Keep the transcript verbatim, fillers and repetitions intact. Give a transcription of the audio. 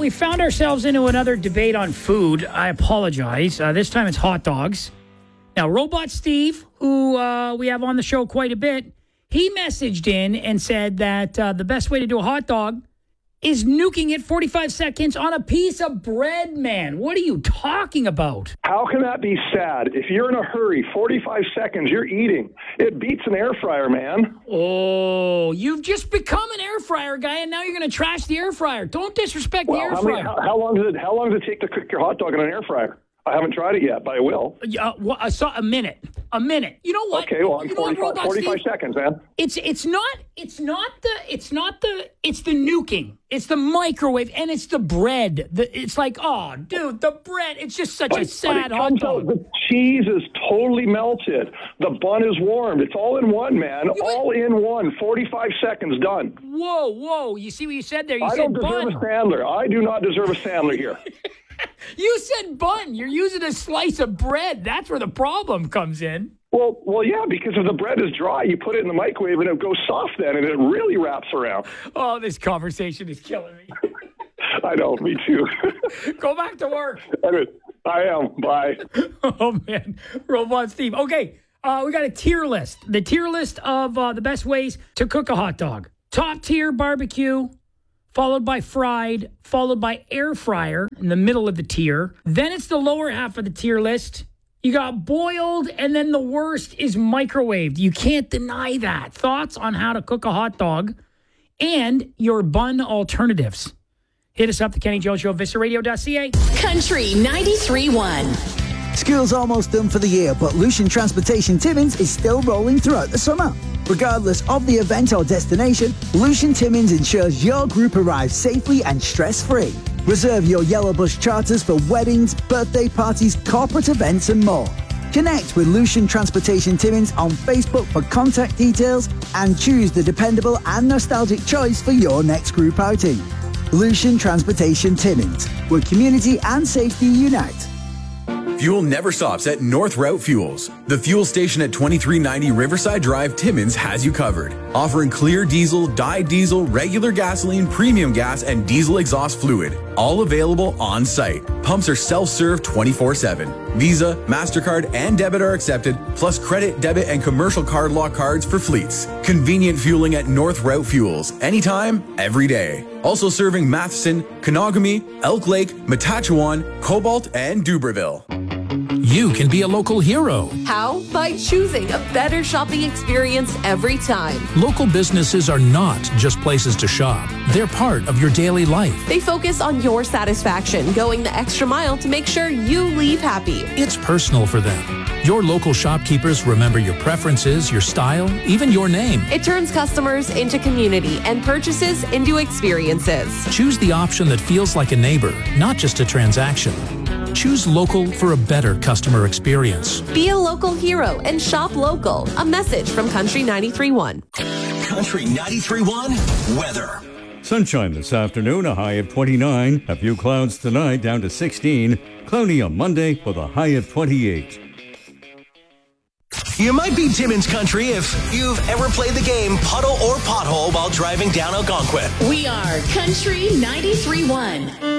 we found ourselves into another debate on food. I apologize. Uh, this time it's hot dogs. Now, Robot Steve, who uh, we have on the show quite a bit, he messaged in and said that uh, the best way to do a hot dog is nuking it forty-five seconds on a piece of bread, man. What are you talking about? How can that be sad? If you're in a hurry, forty-five seconds, you're eating. It beats an air fryer, man. Oh, you've just become an air fryer guy, and now you're going to trash the air fryer. Don't disrespect well, the air how fryer. Many, how, how long does it? How long does it take to cook your hot dog in an air fryer? I haven't tried it yet, but I will. Uh, well, I saw a minute. A minute. You know what? Okay, well, I'm you forty-five, what, Robot forty-five Steve? seconds, man. It's it's not it's not the it's not the it's the nuking. It's the microwave and it's the bread. The, it's like, oh, dude, the bread. It's just such But, a sad but it hot comes dog. out, the cheese is totally melted. The bun is warmed. It's all in one, man. Yeah, all in one. forty-five seconds, done. Whoa, whoa! You see what you said there? You I said don't deserve bun. a Sandler. I do not deserve a Sandler here. You said bun. You're using a slice of bread. That's where the problem comes in. Well, well, yeah, because if the bread is dry, you put it in the microwave and it goes soft then, and it really wraps around. Oh, this conversation is killing me. I know, me too. Go back to work. Anyway, I am. Bye. Oh, man. Robot Steve. Okay, uh, we got a tier list. The tier list of uh, the best ways to cook a hot dog. Top tier barbecue, followed by fried, followed by air fryer in the middle of the tier. Then it's the lower half of the tier list. You got boiled, and then the worst is microwaved. You can't deny that. Thoughts on how to cook a hot dog and your bun alternatives. Hit us up, The Kenny Jones Show, Vista Radio dot C A. Country ninety-three point one. School's almost done for the year, but Lucian Transportation Timmins is still rolling throughout the summer. Regardless of the event or destination, Lucian Timmins ensures your group arrives safely and stress-free. Reserve your Yellow Bus charters for weddings, birthday parties, corporate events and more. Connect with Lucian Transportation Timmins on Facebook for contact details and choose the dependable and nostalgic choice for your next group outing. Lucian Transportation Timmins, where community and safety unite. Fuel never stops at North Route Fuels. The fuel station at twenty-three ninety Riverside Drive, Timmins has you covered. Offering clear diesel, dyed diesel, regular gasoline, premium gas, and diesel exhaust fluid. All available on site. Pumps are self-serve twenty-four seven. Visa, MasterCard, and debit are accepted, plus credit, debit, and commercial card lock cards for fleets. Convenient fueling at North Route Fuels. Anytime, every day. Also serving Matheson, Kenogami, Elk Lake, Matachewan, Cobalt, and Dubreuilville. You can be a local hero. How? By choosing a better shopping experience every time. Local businesses are not just places to shop. They're part of your daily life. They focus on your satisfaction, going the extra mile to make sure you leave happy. It's personal for them. Your local shopkeepers remember your preferences, your style, even your name. It turns customers into community and purchases into experiences. Choose the option that feels like a neighbor, not just a transaction. Choose local for a better customer experience. Be a local hero and shop local. A message from Country ninety-three point one. Country ninety-three point one weather. Sunshine this afternoon, a high of twenty-nine. A few clouds tonight, down to sixteen. Cloudy on Monday with a high of twenty-eight. You might be Timmins Country if you've ever played the game Puddle or Pothole while driving down Algonquin. We are Country ninety-three point one.